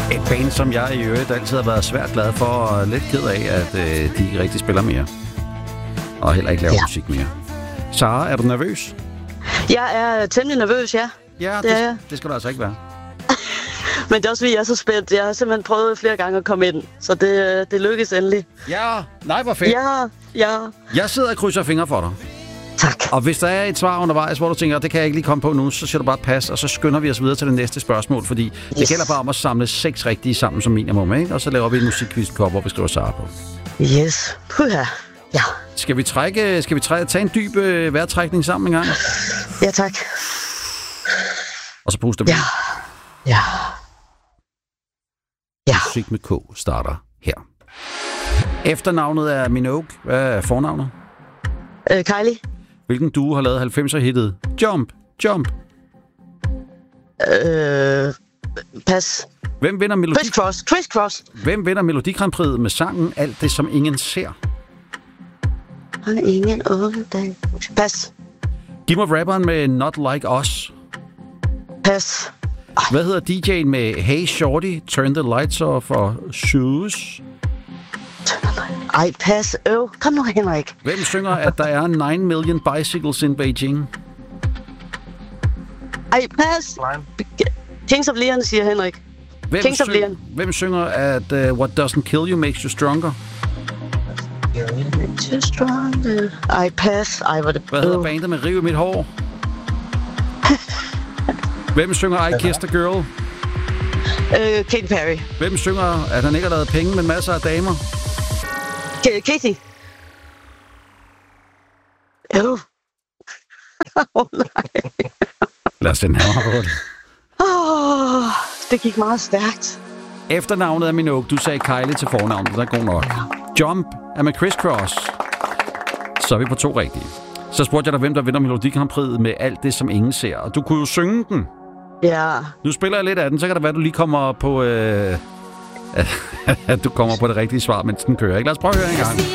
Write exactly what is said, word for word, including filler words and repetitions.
Et band, som jeg i øvrigt altid har været svært glad for, og lidt ked af, at øh, de ikke rigtig spiller mere. Og heller ikke laver ja. musik mere. Sara, er du nervøs? Jeg er temmelig nervøs, ja. Ja, det, det, det skal du altså ikke være. Men det er også fordi, jeg er så spændt. Jeg har simpelthen prøvet flere gange at komme ind, så det, det lykkes endelig. Ja, nej, hvor fedt. Ja, ja. Jeg sidder og krydser fingre for dig. Tak. Og hvis der er et svar undervejs, hvor du tænker, det kan jeg ikke lige komme på nu, så siger du bare pas, og så skynder vi os videre til det næste spørgsmål, fordi yes. det gælder bare om at samle seks rigtige sammen som minimum, ikke? Og så laver vi en musikquiz-kop, hvor vi skriver Sara på. Yes. Puha. Ja. Skal vi trække, skal vi trække, tage en dyb øh, vejrtrækning sammen en gang? Ja, tak. Og så puster vi. Ja. Ja. Ja. Musik med K starter her. Efternavnet er Minogue. Hvad er fornavnet? Øh, Kylie. Hvilken duo har lavet halvfemser-hittet Jump, Jump? Øh, pas. Hvem vinder Melodi... Criss Cross, Criss Cross. Hvem vinder Melodi Grand Prix med sangen Alt det, som ingen ser? Han er ingen unge dag. Pas. Giv mig rapperen med Not Like Us. Pas. Hvad hedder D J'en med Hey Shorty, Turn the Lights Off og Shoes? Ej, pas. Øv. Kom nu, Henrik. Hvem synger, at der er nine million bicycles in Beijing? Ej, pas. Kings of Leon, siger Henrik. Hvem Kings of syng- Leon. Hvem synger, at uh, What doesn't kill you makes you stronger? Makes you stronger. Ej, pas. Ej, hvor det... Hvad hedder bandet med Riv i mit hår? Hvem synger I Kissed a Girl? Øh, Katy Perry. Hvem synger, at han ikke har lavet penge med masser af damer? K- Katy. Jo. Åh, nej. Lad os sende her på det. Oh, det gik meget stærkt. Efternavnet er Minogue. Du sagde Kylie til fornavnet. Det er god nok. Jump er med Criss Cross. Så er vi på to rigtige. Så spurgte jeg dig, hvem der vinder Melodi Grand Prix med Alt det, som ingen ser. Og du kunne jo synge den. Ja. Nu spiller jeg lidt af den, så kan det være, at du lige kommer på... Øh, at du kommer på det rigtige svar, mens den kører. Ikke? Lad os prøve at høre en gang.